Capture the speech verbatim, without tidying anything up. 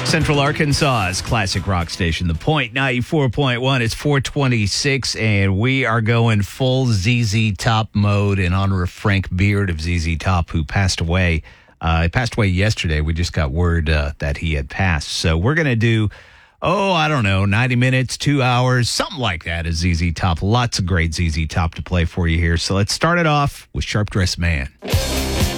Central Arkansas's classic rock station, The Point, ninety-four point one. It's four twenty-six, and we are going full Z Z Top mode in honor of Frank Beard of Z Z Top, who passed away. Uh, he passed away yesterday. We just got word uh, that he had passed. So we're going to do, oh, I don't know, ninety minutes, two hours, something like that as Z Z Top. Lots of great Z Z Top to play for you here. So let's start it off with Sharp Dressed Man.